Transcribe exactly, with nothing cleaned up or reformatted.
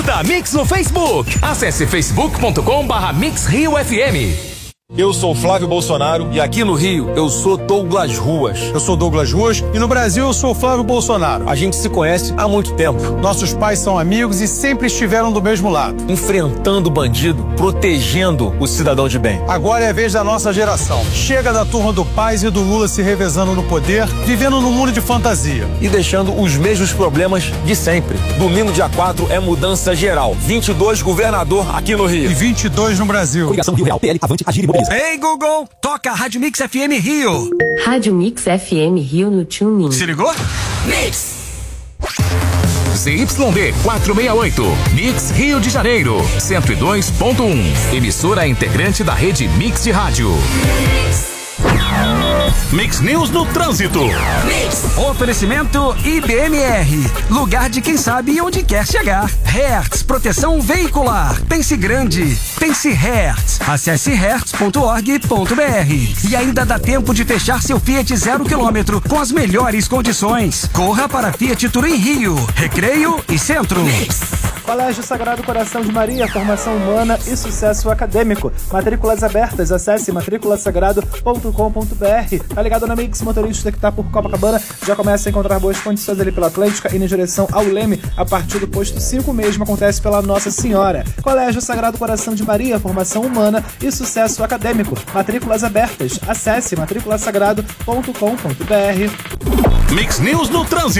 Da Mix no Facebook. Acesse facebook ponto com barra Mix Rio F M. Eu sou Flávio Bolsonaro e aqui no Rio eu sou Douglas Ruas. Eu sou Douglas Ruas e no Brasil eu sou Flávio Bolsonaro. A gente se conhece há muito tempo. Nossos pais são amigos e sempre estiveram do mesmo lado. Enfrentando o bandido, protegendo o cidadão de bem. Agora é a vez da nossa geração. Chega da turma do Paz e do Lula se revezando no poder, vivendo num mundo de fantasia. E deixando os mesmos problemas de sempre. Domingo, dia quatro, é mudança geral. vinte e dois, governador aqui no Rio. E vinte e dois no Brasil. Coligação Rio Real, P L, Avante, Agir e Mobiliza. Ei, Google, toca a Rádio Mix F M Rio. Rádio Mix F M Rio no TuneIn. Se ligou? Mix. Z Y D quatrocentos e sessenta e oito, Mix Rio de Janeiro, cento e dois ponto um. Emissora integrante da rede Mix de Rádio. Mix News no trânsito. Mix. Oferecimento I B M R. Lugar de quem sabe onde quer chegar. Hertz, proteção veicular. Pense grande. Pense Hertz. Acesse hertz ponto org ponto br. E ainda dá tempo de fechar seu Fiat zero quilômetro com as melhores condições. Corra para Fiat Turim Rio, Recreio e Centro. Mix. Colégio Sagrado Coração de Maria, formação humana e sucesso acadêmico. Matrículas abertas, acesse matrícula sagrado ponto com ponto br. Tá ligado na Mix? Motorista que tá por Copacabana já começa a encontrar boas condições ali pela Atlântica, indo em direção ao Leme, a partir do posto cinco mesmo, acontece pela Nossa Senhora. Colégio Sagrado Coração de Maria, formação humana e sucesso acadêmico. Matrículas abertas, acesse matrícula sagrado ponto com ponto br. Mix News no trânsito.